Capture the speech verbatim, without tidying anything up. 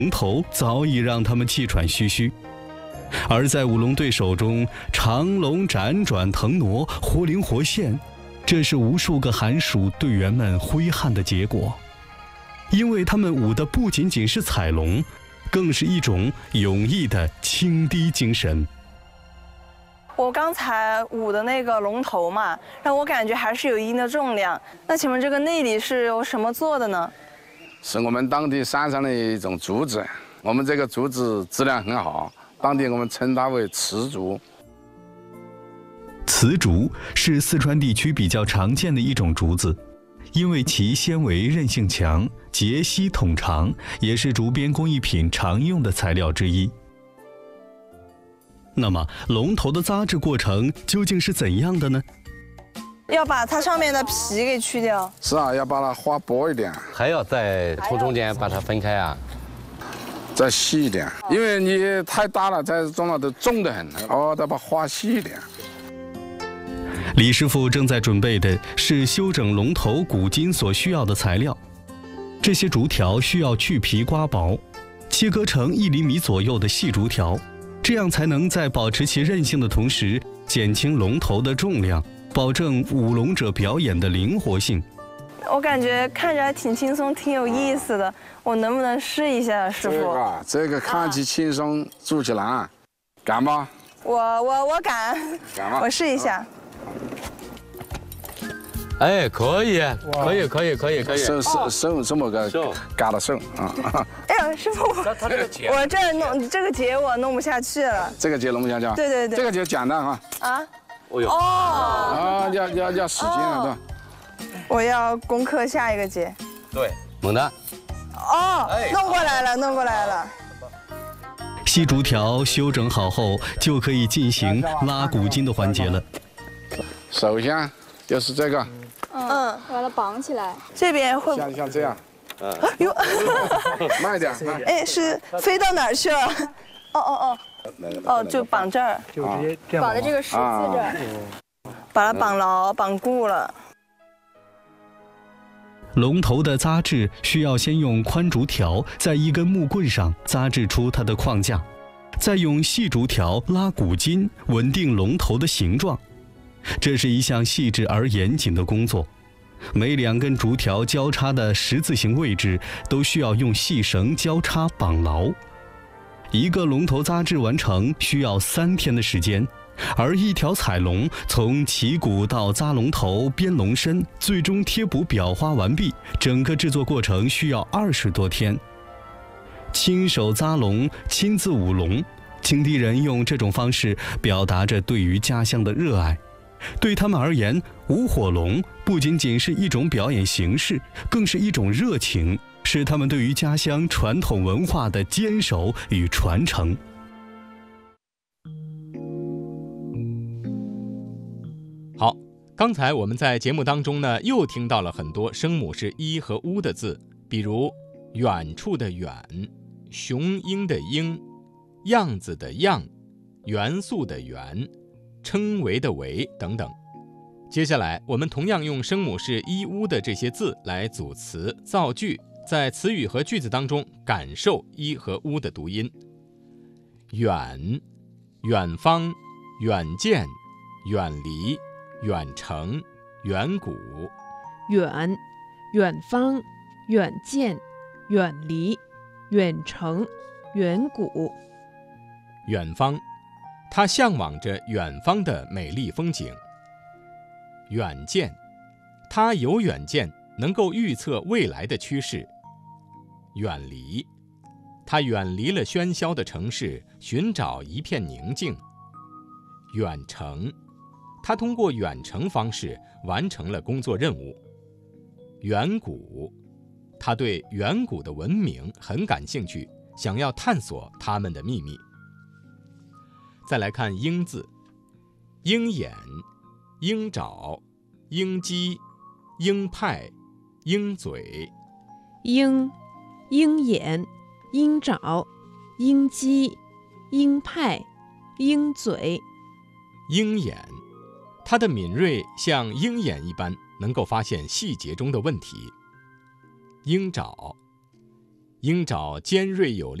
龙头早已让他们气喘吁吁。而在舞龙队手中，长龙辗转腾挪，活灵活现，这是无数个寒暑队员们挥汗的结果。因为他们舞的不仅仅是彩龙，更是一种勇毅的轻低精神。 我刚才舞的那个龙头嘛，让我感觉还是有一定的重量。那请问这个内里是由什么做的呢？ 是我们当地山上的一种竹子，我们这个竹子质量很好，当地我们称它为瓷竹。 瓷竹是四川地区比较常见的一种竹子，因为其纤维韧性强，节隙筒长，也是竹编工艺品常用的材料之一。那么龙头的扎制过程究竟是怎样的呢？ 要把它上面的皮给去掉。 是啊，要把它花薄一点， 还要在从中间把它分开啊， 再细一点，因为你太大了，在中了都重得很，哦，再把它花细一点。 李师傅正在准备的是修整龙头骨筋所需要的材料，这些竹条需要去皮刮薄，切割成一厘米左右的细竹条，这样才能在保持其韧性的同时，减轻龙头的重量，保证舞龙者表演的灵活性。 我感觉看着还挺轻松，挺有意思的。我能不能试一下，师傅？ 这个这个看起轻松，做起难，敢吗？ 我我我敢， 敢吗？ 我试一下。 哎，可以，可以，可以，可以，可以。 手手手这么个嘎的手啊！ 哎呀，师傅，我他这个结， 我这弄这个结我弄不下去了。 这个结弄不下去啊？ 对对对， 这个结简单哈。 啊？ 哦哟。 哦。 啊，要要要使劲啊，对吧？ 我要攻克下一个结。 对，猛的。 哦，弄过来了，弄过来了。 细竹条修整好后，就可以进行拉骨筋的环节了。 首先就是这个， 嗯，把它绑起来。 这边会像像这样， 嗯，哟， 慢一点，慢。 哎，是飞到哪儿去了？哦哦哦，哦，就绑这儿， 就直接这样绑在这个十字这儿， 把它绑牢，绑固了。 龙头的扎制需要先用宽竹条在一根木棍上扎制出它的框架，再用细竹条拉骨筋，稳定龙头的形状。这是一项细致而严谨的工作，每两根竹条交叉的十字形位置都需要用细绳交叉绑牢。一个龙头扎制完成需要三天的时间，而一条彩龙从起骨到扎龙头、编龙身，最终贴补裱花完毕，整个制作过程需要二十多天。亲手扎龙，亲自舞龙，青堤人用这种方式表达着对于家乡的热爱。对他们而言，舞火龙不仅仅是一种表演形式，更是一种热情，是他们对于家乡传统文化的坚守与传承。 好，刚才我们在节目当中呢，又听到了很多声母是一和乌的字，比如远处的远、雄鹰的鹰、样子的样、元素的元、称为的为等等。接下来我们同样用声母是一乌的这些字来组词造句，在词语和句子当中感受一和乌的读音。远、远方、远见、远离、远程、远古。 远、远方、远见、远离、远程、远古。 远方，他向往着远方的美丽风景。远见，他有远见，能够预测未来的趋势。远离，他远离了喧嚣的城市，寻找一片宁静。远程，他通过远程方式完成了工作任务。远古，他对远古的文明很感兴趣，想要探索他们的秘密。再来看鹰字，鹰眼、鹰爪、鹰鸡、鹰派、鹰嘴。 鹰、鹰眼、鹰爪、鹰鸡、鹰派、鹰嘴。 鹰眼，它的敏锐像鹰眼一般，能够发现细节中的问题。鹰爪， 鹰爪尖锐有力。